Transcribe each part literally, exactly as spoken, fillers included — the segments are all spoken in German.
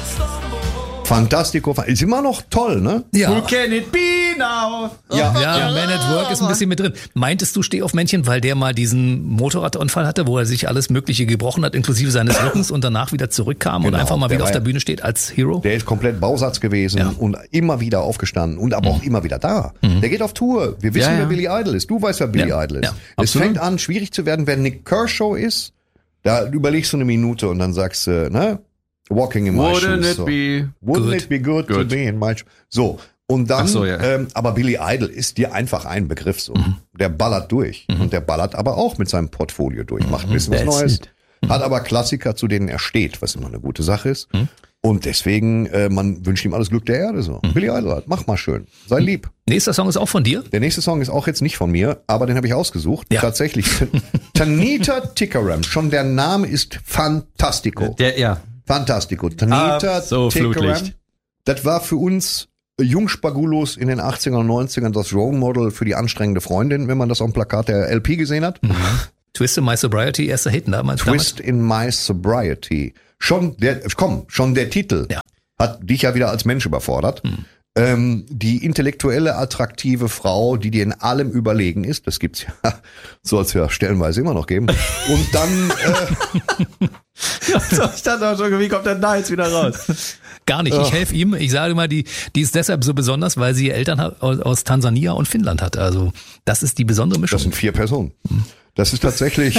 Fantastico, ist immer noch toll, ne? Ja. Who can it be now? Ja. Ja, Man at Work ist ein bisschen mit drin. Meintest du Stehaufmännchen, weil der mal diesen Motorradunfall hatte, wo er sich alles Mögliche gebrochen hat, inklusive seines Rückens und danach wieder zurückkam und Genau, einfach mal der wieder auf war der ja- Bühne steht als Hero? Der ist komplett Bausatz gewesen Ja. und immer wieder aufgestanden und aber auch immer wieder da. Der geht auf Tour. Wir wissen, Ja, ja. wer Billy Idol ist. Du weißt, wer Billy Ja, Idol ist. ja, es absolut. fängt an, schwierig zu werden, wenn Nick Kershaw ist. Da überlegst du eine Minute und dann sagst du, ne? Walking in my Wouldn't shoes. it so. be? Wouldn't good? it be good, to Good. be in my shoes? So. Und dann, Ach so, ja. ähm, aber Billy Idol ist dir einfach ein Begriff so. Mhm. Der ballert durch. Und der ballert aber auch mit seinem Portfolio durch. Macht ein bisschen was That's Neues. it. Hat aber Klassiker, zu denen er steht, was immer eine gute Sache ist. Mhm. Und deswegen, äh, man wünscht ihm alles Glück der Erde so. Billy Idol, mach mal schön. Sei lieb. Nächster Song ist auch von dir? Der nächste Song ist auch jetzt nicht von mir, aber den habe ich ausgesucht. Ja. Tatsächlich. Tanita Tikaram. Schon der Name ist Fantastico. Der, ja. Fantastico. Tanita Ah, so Tikaram. Flutlicht. Das war für uns Jungspagulos in den achtzigern und neunzigern das Role Model für die anstrengende Freundin, wenn man das auf dem Plakat der L P gesehen hat. Twist in My Sobriety, erster Hit damals. Twist in My Sobriety. Schon der, komm, schon der Titel Ja. hat dich ja wieder als Mensch überfordert. Ähm, die intellektuelle, attraktive Frau, die dir in allem überlegen ist, das gibt's ja, soll es ja stellenweise immer noch geben. Und dann, äh, So, ich dachte auch schon, wie kommt der da jetzt wieder raus? Gar nicht, ich helfe ihm. Ich sage mal, die, die ist deshalb so besonders, weil sie Eltern hat, aus, aus Tansania und Finnland hat. Also das ist die besondere Mischung. das sind vier Personen. Das ist tatsächlich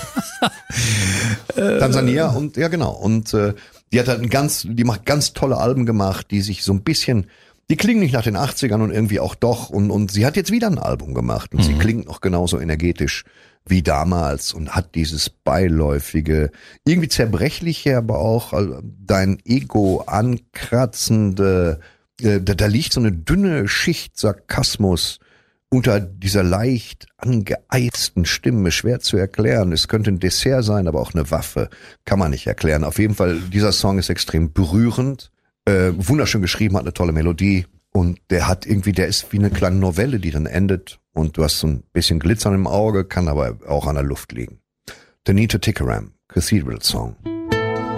Tansania und, ja genau. Und äh, die hat halt ein ganz, die macht ganz tolle Alben gemacht, die sich so ein bisschen, die klingen nicht nach den achtzigern und irgendwie auch doch. Und, und sie hat jetzt wieder ein Album gemacht und sie klingt noch genauso energetisch wie damals und hat dieses beiläufige, irgendwie zerbrechliche, aber auch äh, dein Ego ankratzende, äh, da, da liegt so eine dünne Schicht Sarkasmus unter dieser leicht angeeizten Stimme, schwer zu erklären. Es könnte ein Dessert sein, aber auch eine Waffe. Kann man nicht erklären. Auf jeden Fall, dieser Song ist extrem berührend, äh, wunderschön geschrieben, hat eine tolle Melodie und der hat irgendwie, der ist wie eine kleine Novelle, die dann endet und du hast so ein bisschen Glitzern im Auge, kann aber auch an der Luft liegen. Tanita Tikaram, Cathedral Song.